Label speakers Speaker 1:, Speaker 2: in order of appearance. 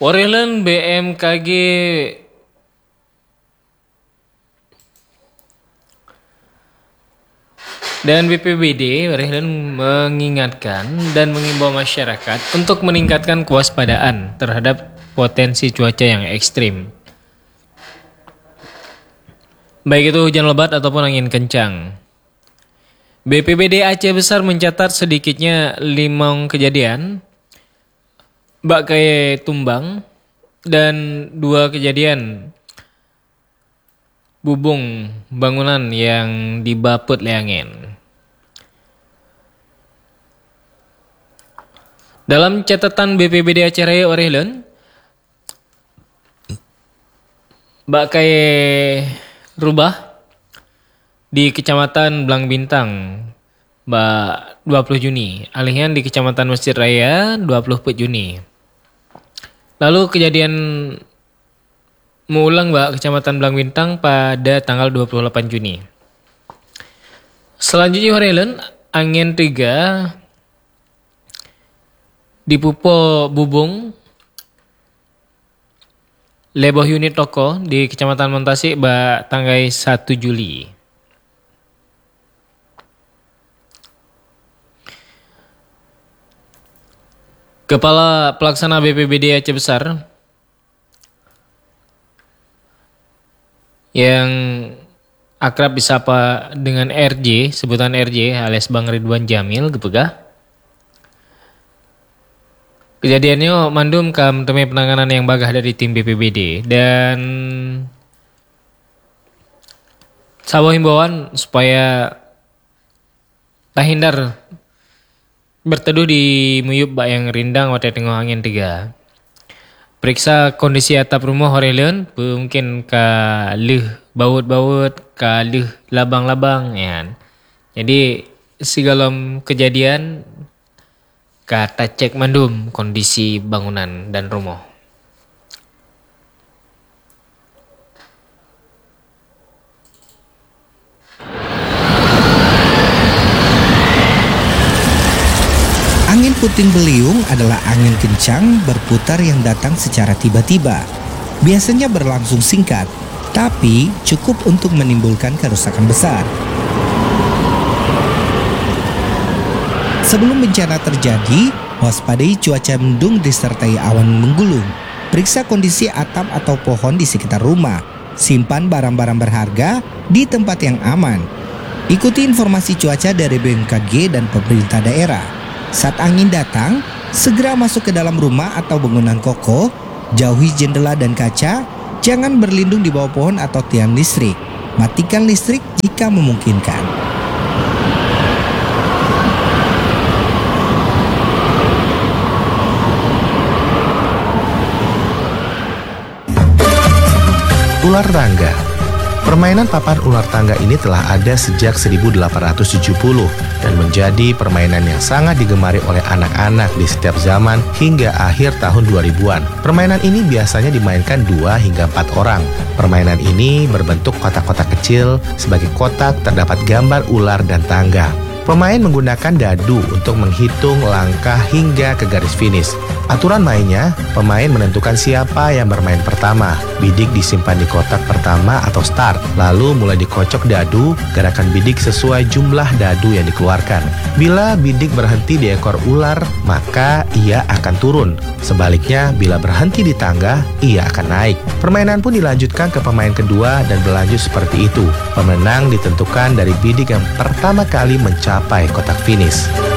Speaker 1: Warelen BMKG dan BPBD Warelen mengingatkan dan mengimbau masyarakat untuk meningkatkan kewaspadaan terhadap potensi cuaca yang ekstrim. Baik itu hujan lebat ataupun angin kencang. BPBD Aceh Besar mencatat sedikitnya 5 kejadian bakai tumbang dan 2 kejadian bubung bangunan yang dibaput oleh angin. Dalam catatan BPBD Aceh Raya Orehlen, bakai rubah di Kecamatan Blang Bintang 20 Juni, alihan di Kecamatan Masjid Raya 24 Juni. Lalu kejadian mengulang Kecamatan Blang Bintang pada tanggal 28 Juni. Selanjutnya Horelen, angin 3 di Pupo Bubung Leboh unit toko di Kecamatan Montasik tanggal 1 Juli. Kepala Pelaksana BPBD Aceh Besar yang akrab disapa dengan RJ, sebutan RJ alias Bang Ridwan Jamil gepegah. Kejadiannya mandum kam temui penanganan yang bagah dari tim BPBD dan sawo himbauan supaya tahindar berteduh di muyub yang rindang wate tengah angin 3. Periksa kondisi atap rumah Horelen, mungkin ka leuh baut-baut, ka leuh labang-labang ya. Jadi segala kejadian kata cek mandum kondisi bangunan dan rumah.
Speaker 2: Angin puting beliung adalah angin kencang berputar yang datang secara tiba-tiba. Biasanya berlangsung singkat, tapi cukup untuk menimbulkan kerusakan besar. Sebelum bencana terjadi, waspadai cuaca mendung disertai awan menggulung. Periksa kondisi atap atau pohon di sekitar rumah. Simpan barang-barang berharga di tempat yang aman. Ikuti informasi cuaca dari BMKG dan pemerintah daerah. Saat angin datang, segera masuk ke dalam rumah atau bangunan kokoh, jauhi jendela dan kaca, jangan berlindung di bawah pohon atau tiang listrik. Matikan listrik jika memungkinkan.
Speaker 3: Ular tangga. Permainan papan ular tangga ini telah ada sejak 1870 dan menjadi permainan yang sangat digemari oleh anak-anak di setiap zaman hingga akhir tahun 2000-an. Permainan ini biasanya dimainkan 2 hingga 4 orang. Permainan ini berbentuk kotak-kotak kecil, sebagai kotak terdapat gambar ular dan tangga. Pemain menggunakan dadu untuk menghitung langkah hingga ke garis finish. Aturan mainnya, pemain menentukan siapa yang bermain pertama. Bidik disimpan di kotak pertama atau start, lalu mulai dikocok dadu, gerakan bidik sesuai jumlah dadu yang dikeluarkan. Bila bidik berhenti di ekor ular, maka ia akan turun. Sebaliknya, bila berhenti di tangga, ia akan naik. Permainan pun dilanjutkan ke pemain kedua dan berlanjut seperti itu. Pemenang ditentukan dari bidik yang pertama kali mencapai kotak finish.